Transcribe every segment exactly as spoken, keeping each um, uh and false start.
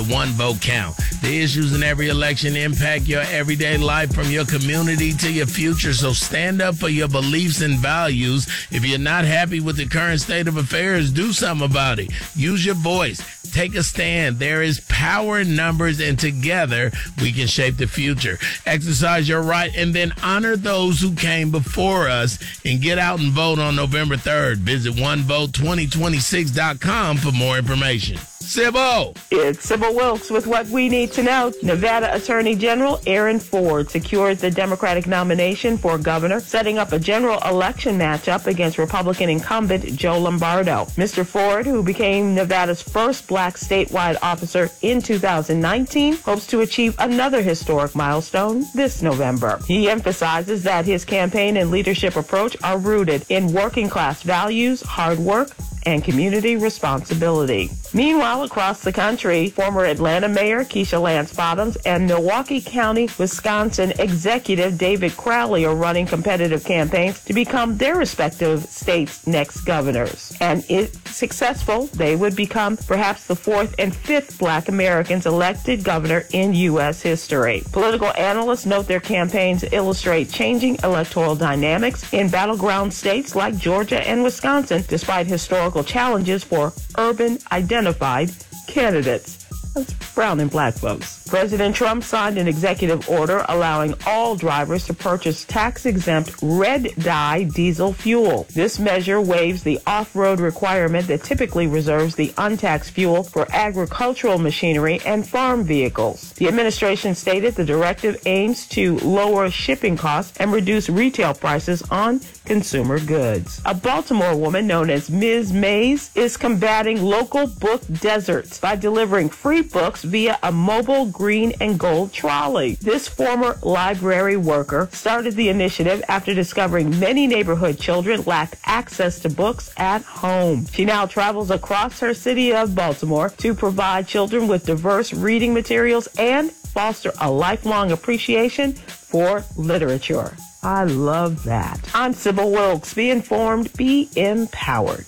One vote count. The issues in every election impact your everyday life, from your community to your future. So stand up for your beliefs and values. If you're not happy with the current state of affairs, do something about it. Use your voice. Take a stand. There is power in numbers, and together we can shape the future. Exercise your right and then honor those who came before us, and get out and vote on November third. Visit one vote twenty twenty-six dot com for more information. Sybil. It's Sybil Wilkes with what we need to know. Nevada Attorney General Aaron Ford secured the Democratic nomination for governor, setting up a general election matchup against Republican incumbent Joe Lombardo. Mister Ford, who became Nevada's first black statewide officer in two thousand nineteen, hopes to achieve another historic milestone this November. He emphasizes that his campaign and leadership approach are rooted in working class values, hard work, and community responsibility. Meanwhile, across the country, former Atlanta Mayor Keisha Lance Bottoms and Milwaukee County, Wisconsin Executive David Crowley are running competitive campaigns to become their respective states' next governors. And if successful, they would become perhaps the fourth and fifth black Americans elected governor in U S history. Political analysts note their campaigns illustrate changing electoral dynamics in battleground states like Georgia and Wisconsin, despite historical challenges for urban identified candidates. That's brown and black folks. President Trump signed an executive order allowing all drivers to purchase tax-exempt red dye diesel fuel. This measure waives the off-road requirement that typically reserves the untaxed fuel for agricultural machinery and farm vehicles. The administration stated the directive aims to lower shipping costs and reduce retail prices on consumer goods. A Baltimore woman known as Miz Mays is combating local book deserts by delivering free books via a mobile green and gold trolley. This former library worker started the initiative after discovering many neighborhood children lacked access to books at home. She now travels across her city of Baltimore to provide children with diverse reading materials and foster a lifelong appreciation for literature. I love that. I'm Sybil Wilkes. Be informed, be empowered.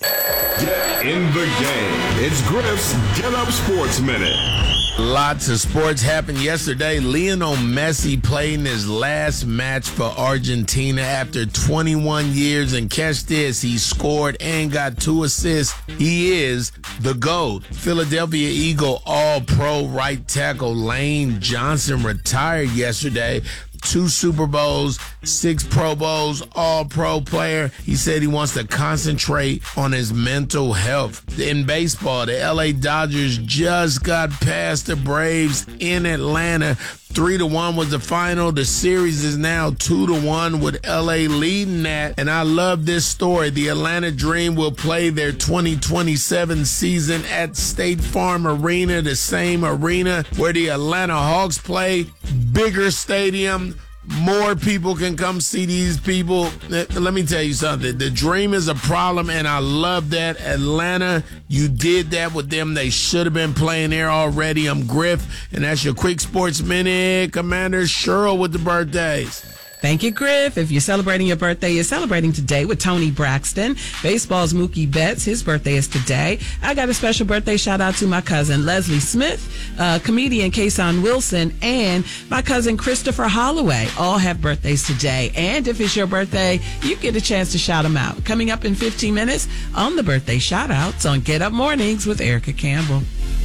Get in the game. It's Griff's Get Up Sports Minute. Lots of sports happened yesterday. Lionel Messi played in his last match for Argentina after twenty-one years. And catch this, he scored and got two assists. He is the GOAT. Philadelphia Eagle All-Pro right tackle Lane Johnson retired yesterday. Two Super Bowls, six Pro Bowls, all-pro player. He said he wants to concentrate on his mental health. In baseball, the L A Dodgers just got past the Braves in Atlanta. Three to one was the final. The series is now two to one with L A leading that. And I love this story. The Atlanta Dream will play their twenty twenty-seven season at State Farm Arena, the same arena where the Atlanta Hawks play. Bigger stadium. More people can come see these people. Let me tell you something. The Dream is a problem, and I love that. Atlanta, you did that with them. They should have been playing there already. I'm Griff, and that's your Quick Sports Minute. Commander Cheryl with the birthdays. Thank you, Griff. If you're celebrating your birthday, you're celebrating today with Tony Braxton. Baseball's Mookie Betts, his birthday is today. I got a special birthday shout out to my cousin Leslie Smith, uh, comedian Kason Wilson, and my cousin Christopher Holloway. All have birthdays today. And if it's your birthday, you get a chance to shout them out. Coming up in fifteen minutes on the birthday shout outs on Get Up Mornings with Erica Campbell.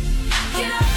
Get up.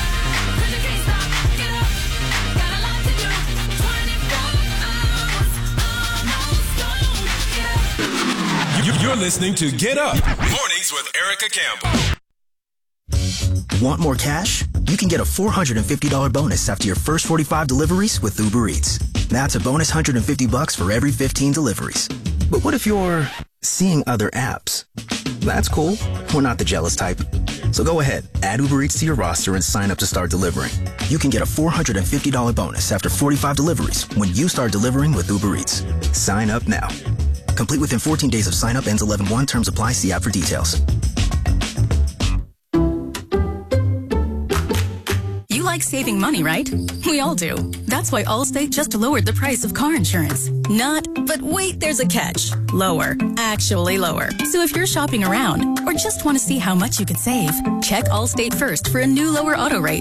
You're listening to Get Up Mornings with Erica Campbell. Want more cash? You can get a four hundred fifty dollars bonus after your first forty-five deliveries with Uber Eats. That's a bonus one hundred fifty bucks for every fifteen deliveries. But what if you're seeing other apps? That's cool. We're not the jealous type. So go ahead, add Uber Eats to your roster and sign up to start delivering. You can get a four hundred fifty dollars bonus after forty-five deliveries when you start delivering with Uber Eats. Sign up now. Complete within fourteen days of sign up. Ends eleven one. Terms apply. See app for details. You like saving money, right? We all do. That's why Allstate just lowered the price of car insurance. Not, but wait, there's a catch. Lower. Actually lower. So if you're shopping around or just want to see how much you could save, check Allstate first for a new lower auto rate.